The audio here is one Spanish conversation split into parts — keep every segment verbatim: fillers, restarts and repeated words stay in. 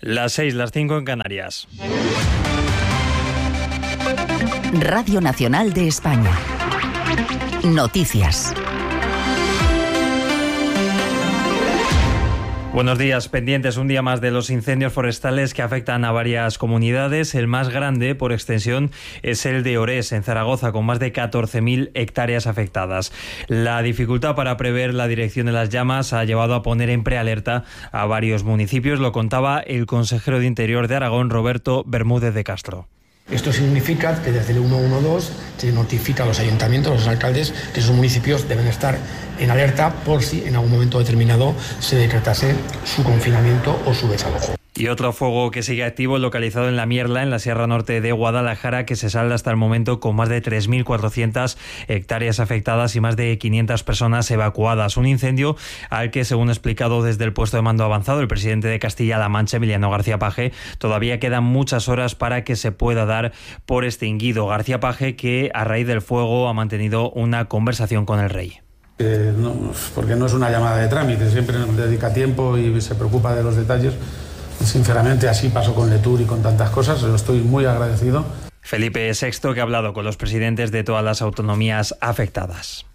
Las seis, las cinco en Canarias. Radio Nacional de España. Noticias. Buenos días, pendientes un día más de los incendios forestales que afectan a varias comunidades. El más grande, por extensión, es el de Orés, en Zaragoza, con más de catorce mil hectáreas afectadas. La dificultad para prever la dirección de las llamas ha llevado a poner en prealerta a varios municipios. Lo contaba el consejero de Interior de Aragón, Roberto Bermúdez de Castro. Esto significa que desde el ciento doce se notifica a los ayuntamientos, a los alcaldes, que esos municipios deben estar en alerta por si en algún momento determinado se decretase su confinamiento o su desalojo. Y otro fuego que sigue activo, localizado en La Mierla, en la Sierra Norte de Guadalajara, que se salda hasta el momento con más de tres mil cuatrocientas hectáreas afectadas y más de quinientas personas evacuadas. Un incendio al que, según ha explicado desde el puesto de mando avanzado el presidente de Castilla-La Mancha, Emiliano García Paje, todavía quedan muchas horas para que se pueda dar por extinguido. García Paje, que a raíz del fuego ha mantenido una conversación con el rey. Eh, no, porque no es una llamada de trámite, siempre nos dedica tiempo y se preocupa de los detalles. Sinceramente, así pasó con Letour y con tantas cosas, estoy muy agradecido. Felipe sexto, que ha hablado con los presidentes de todas las autonomías afectadas.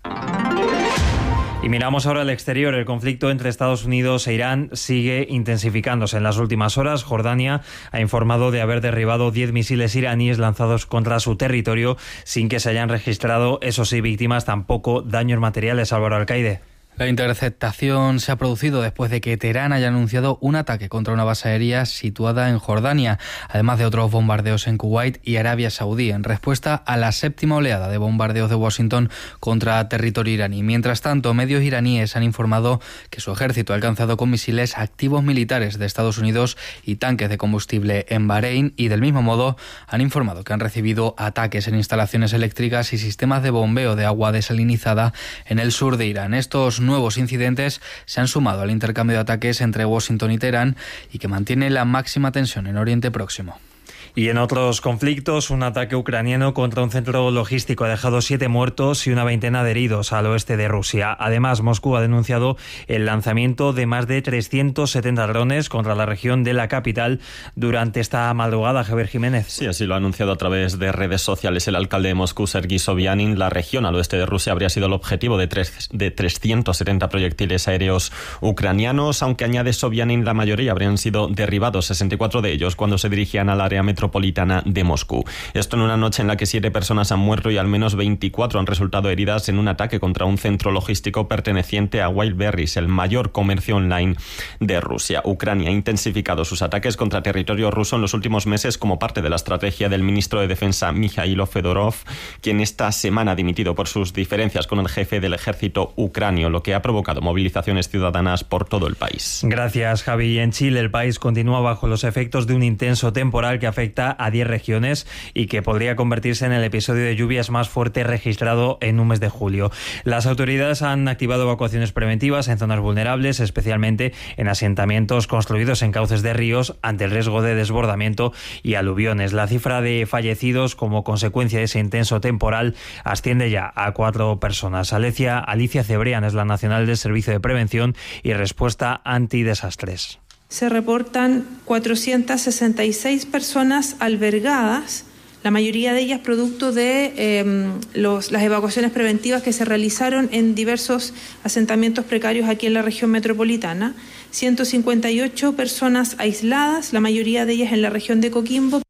Y miramos ahora al exterior. El conflicto entre Estados Unidos e Irán sigue intensificándose. En las últimas horas, Jordania ha informado de haber derribado diez misiles iraníes lanzados contra su territorio sin que se hayan registrado, eso sí, víctimas, tampoco daños materiales. Álvaro Alcaide. La interceptación se ha producido después de que Teherán haya anunciado un ataque contra una base aérea situada en Jordania, además de otros bombardeos en Kuwait y Arabia Saudí, en respuesta a la séptima oleada de bombardeos de Washington contra territorio iraní. Mientras tanto, medios iraníes han informado que su ejército ha alcanzado con misiles activos militares de Estados Unidos y tanques de combustible en Bahrein, y del mismo modo han informado que han recibido ataques en instalaciones eléctricas y sistemas de bombeo de agua desalinizada en el sur de Irán. Estos nuevos incidentes se han sumado al intercambio de ataques entre Washington y Teherán y que mantiene la máxima tensión en Oriente Próximo. Y en otros conflictos, un ataque ucraniano contra un centro logístico ha dejado siete muertos y una veintena de heridos al oeste de Rusia. Además, Moscú ha denunciado el lanzamiento de más de trescientos setenta drones contra la región de la capital durante esta madrugada. Javier Jiménez. Sí, así lo ha anunciado a través de redes sociales el alcalde de Moscú, Sergei Sobyanin. La región al oeste de Rusia habría sido el objetivo de, tres, de trescientos setenta proyectiles aéreos ucranianos, aunque añade Sobyanin, la mayoría habrían sido derribados, sesenta y cuatro de ellos, cuando se dirigían al área metropolitana de Moscú. Esto en una noche en la que siete personas han muerto y al menos veinticuatro han resultado heridas en un ataque contra un centro logístico perteneciente a Wildberries, el mayor comercio online de Rusia. Ucrania ha intensificado sus ataques contra territorio ruso en los últimos meses como parte de la estrategia del ministro de Defensa Mikhailo Fedorov, quien esta semana ha dimitido por sus diferencias con el jefe del ejército ucranio, lo que ha provocado movilizaciones ciudadanas por todo el país. Gracias, Javi. En Chile, el país continúa bajo los efectos de un intenso temporal que afecta a diez regiones y que podría convertirse en el episodio de lluvias más fuerte registrado en un mes de julio. Las autoridades han activado evacuaciones preventivas en zonas vulnerables, especialmente en asentamientos construidos en cauces de ríos, ante el riesgo de desbordamiento y aluviones. La cifra de fallecidos como consecuencia de ese intenso temporal asciende ya a cuatro personas. Alicia, Alicia Cebrián es la nacional del Servicio de Prevención y Respuesta Antidesastres. Se reportan cuatrocientas sesenta y seis personas albergadas, la mayoría de ellas producto de eh, los, las evacuaciones preventivas que se realizaron en diversos asentamientos precarios aquí en la región metropolitana. ciento cincuenta y ocho personas aisladas, la mayoría de ellas en la región de Coquimbo.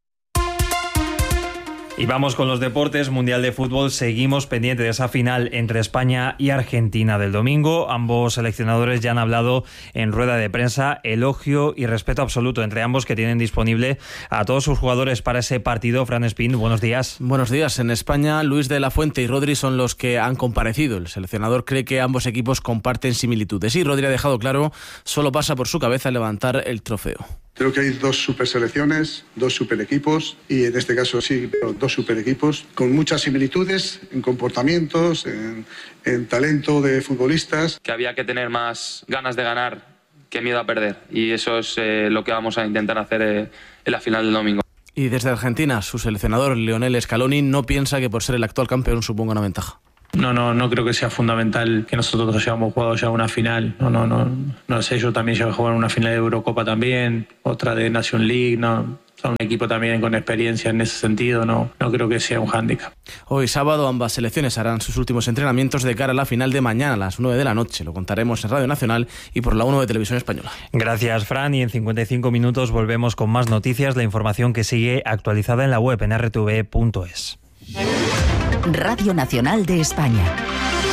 Y vamos con los deportes. Mundial de Fútbol. Seguimos pendiente de esa final entre España y Argentina del domingo. Ambos seleccionadores ya han hablado en rueda de prensa. Elogio y respeto absoluto entre ambos, que tienen disponible a todos sus jugadores para ese partido. Fran Espín, buenos días. Buenos días. En España, Luis de la Fuente y Rodri son los que han comparecido. El seleccionador cree que ambos equipos comparten similitudes. Y Rodri ha dejado claro, solo pasa por su cabeza levantar el trofeo. Creo que hay dos super selecciones, dos super equipos y en este caso sí, dos super equipos con muchas similitudes en comportamientos, en, en talento de futbolistas. Que había que tener más ganas de ganar que miedo a perder y eso es eh, lo que vamos a intentar hacer eh, en la final del domingo. Y desde Argentina, su seleccionador Lionel Scaloni no piensa que por ser el actual campeón suponga una ventaja. No, no, no creo que sea fundamental que nosotros hayamos jugado ya una final. No, no, no, no sé, yo también ya jugaron una final de Eurocopa también, otra de Nation League, no. Son un equipo también con experiencia en ese sentido, no, no creo que sea un hándicap. Hoy sábado ambas selecciones harán sus últimos entrenamientos de cara a la final de mañana a las nueve de la noche. Lo contaremos en Radio Nacional y por la uno de Televisión Española. Gracias, Fran, y en cincuenta y cinco minutos volvemos con más noticias, la información que sigue actualizada en la web en r t v punto es. Radio Nacional de España.